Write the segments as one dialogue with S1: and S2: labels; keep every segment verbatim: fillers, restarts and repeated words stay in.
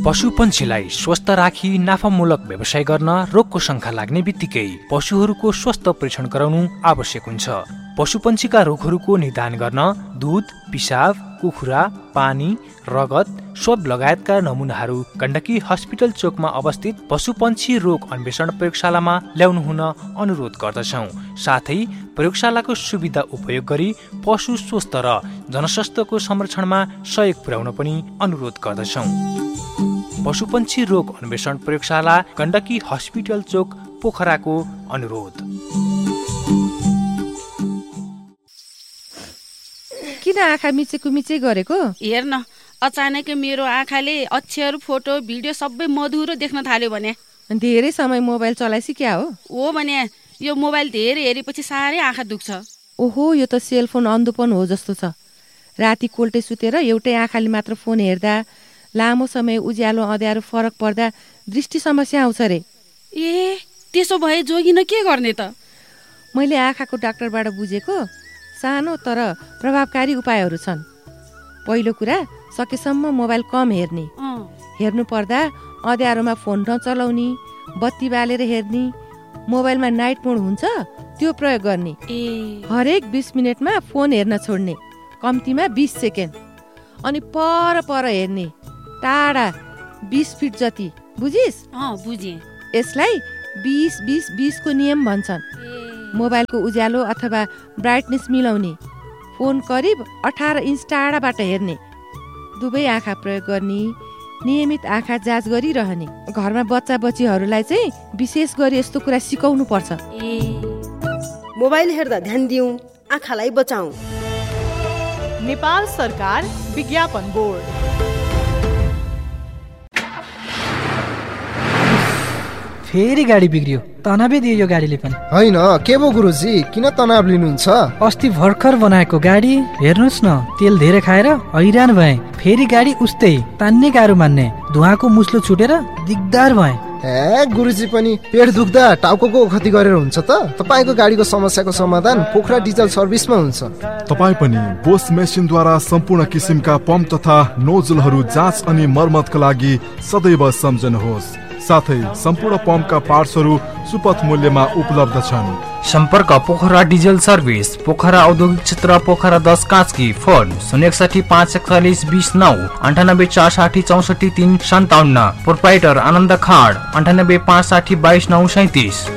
S1: पशुपन्छीलाई स्वस्थ राखी नाफामूलक व्यवसाय गर्न रोगको शङ्का लाग्ने बित्तिकै पशुहरूको स्वास्थ्य परीक्षण गराउनु आवश्यक हुन्छ। पशुपन्छीका रोगहरूको निदान गर्न दूध, पिसाब, कुखुरा, पानी, रगत, स्वब लगायतका नमुनाहरू गण्डकी हस्पिटल चोकमा अवस्थित पशुपन्छी रोग अन्वेषण प्रयोगशालामा ल्याउनु हुन अनुरोध गर्दछौँ। साथै प्रयोगशालाको सुविधा उपयोग गरी पशु स्वस्थ र जनस्वास्थ्यको संरक्षणमा सहयोग पुर्याउन पनि अनुरोध गर्दछौँ। पशुपन्छी रोग अन्वेषण प्रयोगशाला गण्डकी हस्पिटल चोक पोखराको अनुरोध।
S2: किन आँखा मिचेको मिचे गरेको?
S3: हेर्न, अचानक मेरो आँखाले अक्षर, फोटो, भिडियो सबै मधुरो देख्न थाल्यो भने।
S2: धेरै समय मोबाइल चलाइसी क्या हो?
S3: हो भने यो मोबाइल धेरै हेरेपछि साह्रै आँखा दुख्छ।
S2: ओहो, यो त सेलफोन अन्धोपन हो जस्तो छ। राति कोल्टे सुतेर एउटै आँखाले मात्र फोन हेर्दा लामो समय उज्यालो अँध्यारो फरक पर्दा दृष्टि समस्या आउँछ रे।
S3: ए, त्यसो भए जोगिन के गर्ने त?
S2: मैले आँखाको डाक्टरबाट बुझेको सानो तर प्रभावकारी उपायहरू छन्। पहिलो कुरा, सकेसम्म मोबाइल कम हेर्ने। हेर्नु पर्दा अँध्यारोमा फोन नचलाउने, बत्ती बालेर हेर्ने, मोबाइलमा नाइट मोड हुन्छ त्यो प्रयोग गर्ने। हरेक बिस मिनटमा फोन हेर्न छोड्ने, कम्तीमा बिस सेकेन्ड। अनि पर पर हेर्ने, टाढा बिस फिट जति। बुझिस्?
S3: बुझेँ।
S2: यसलाई बिस बिस बिस को नियम भन्छन्। मोबाइलको उज्यालो अथवा ब्राइटनेस मिलाउने, फोन करिब अठार इन्च टाढाबाट हेर्ने, दुवै आँखा प्रयोग गर्ने, नियमित आँखा जाँच गरिरहने। घरमा बच्चा बच्चीहरूलाई चाहिँ विशेष गरी यस्तो कुरा सिकाउनु पर्छ।
S4: मोबाइल हेर्दा ध्यान दिउँ, आँखालाई बचाउँ।
S5: नेपाल सरकार विज्ञापन बोर्ड।
S6: फेरि गाडी बिग्रियो, तनावै दियो यो गाडीले पनि।
S7: होइन के भो गुरुजी, किन तनाव लिनुहुन्छ?
S6: अस्ति भर्खर बनाएको गाडी हेर्नुहोस् न, तेल धेरै खाएर हैरान भए। फेरि गाडी उस्तै तान्ने गाह्रो मान्ने, धुवाको मुस्लो छुटेर दिगदार भए।
S7: ए गुरुजी पनि पेट दुख्दा टाउको ओखती गरेर हुन्छ त? तपाईँको गाडीको समस्याको समाधान पोखरा डिजल सर्भिसमा हुन्छ।
S8: तपाईँ पनि बोस मेसिनद्वारा सम्पूर्ण किसिमका पम्प तथा नोजलहरू जाँच अनि मर्मतका लागि सदैव सम्झनुहोस्। साथै सम्पूर्ण पम्पका पार्ट्सहरू सुपथ मूल्यमा उपलब्ध छन्।
S1: सम्पर्क पोखरा डिजल सर्भिस, पोखरा औद्योगिक क्षेत्र, पोखरा दस कास्की। फोन शून्य एकसाठी पाँच एकचालिस बिस नौ, अन्ठानब्बे चार साठी चौसठी तीन सन्ताउन्न। प्रोप्राइटर आनन्द खाड, अन्ठानब्बे पाँच साठी बाइस नौ सैतिस।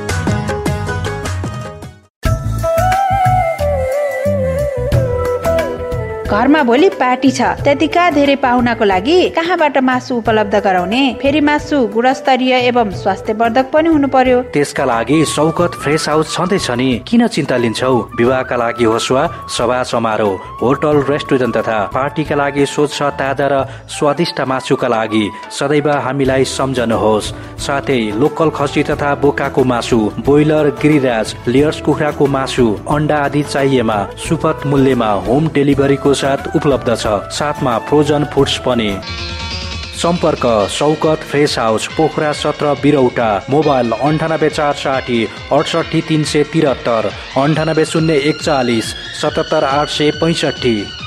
S9: घरमा भोलि पार्टी छ, त्यतिका धेरै पाहुनाको लागि कहाँबाट मासु उपलब्ध गराउने? फेरि मासु गुणस्तरीय एवं स्वास्थ्यवर्धक पनि हुनु पर्यो।
S10: त्यसका लागि सौकत फ्रेस हाउस छँदैछ नि, किन चिन्ता लिन्छौ? विवाहका लागि होस् वा सभा समारोह, होटल, रेस्टुरेन्ट तथा पार्टीका लागि स्वच्छ, ताजा र स्वादिष्ट मासुका लागि सदैव हामीलाई सम्झनुहोस्। साथै लोकल खसी तथा बोकाको मासु, ब्रोइलर, गिरिराज, लेयर्स कुखुराको मासु, अन्डा आदि चाहिएमा सुपथ मूल्यमा होम डेलिभरीको साथ उपलब्ध छ। साथमा फ्रोजन फुड्स पनि। सम्पर्क सौकत फ्रेस हाउस, पोखरा सत्र बिरौटा। मोबाइल अन्ठानब्बे चार साठी अडसठी तीन सय तिहत्तर, अन्ठानब्बे शून्य एकचालिस सतहत्तर आठ सय पैँसठी।